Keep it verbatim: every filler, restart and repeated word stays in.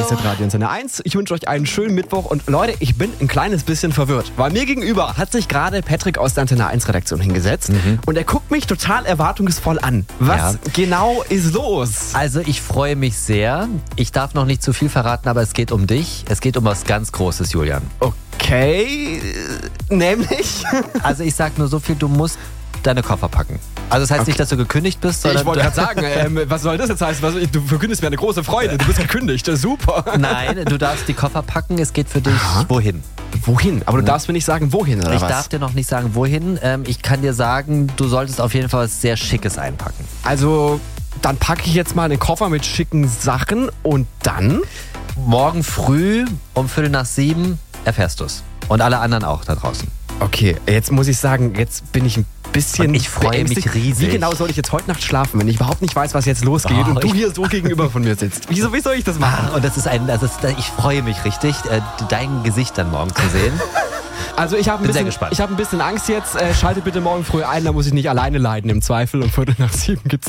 Radio Antenne eins. Ich wünsche euch einen schönen Mittwoch und Leute, ich bin ein kleines bisschen verwirrt, weil mir gegenüber hat sich gerade Patrick aus der Antenne eins Redaktion hingesetzt mhm. und er guckt mich total erwartungsvoll an. Was ja. genau ist los? Also ich freue mich sehr. Ich darf noch nicht zu viel verraten, aber es geht um dich. Es geht um was ganz Großes, Julian. Okay, nämlich? Also ich sag nur so viel, du musst deine Koffer packen. Also das heißt okay. nicht, dass du gekündigt bist, sondern... Ich wollte gerade sagen, ähm, was soll das jetzt heißen? Was, du verkündest mir eine große Freude, du bist gekündigt, super. Nein, du darfst die Koffer packen, es geht für dich Aha. wohin. Wohin? Aber du ja. darfst mir nicht sagen, wohin, oder ich was? Ich darf dir noch nicht sagen, wohin. Ähm, ich kann dir sagen, du solltest auf jeden Fall was sehr Schickes einpacken. Also, dann packe ich jetzt mal den Koffer mit schicken Sachen und dann? Morgen früh um Viertel nach sieben erfährst du es. Und alle anderen auch da draußen. Okay, jetzt muss ich sagen, jetzt bin ich ein bisschen und ich freue mich riesig. Wie genau soll ich jetzt heute Nacht schlafen, wenn ich überhaupt nicht weiß, was jetzt losgeht oh, und du hier so gegenüber von mir sitzt? Wieso, wie soll ich das machen? Und das ist ein, das ist, ich freue mich richtig, dein Gesicht dann morgen zu sehen. Also ich habe ein, hab ein bisschen Angst jetzt. Schaltet bitte morgen früh ein, da muss ich nicht alleine leiden im Zweifel. Um Viertel nach sieben gibt's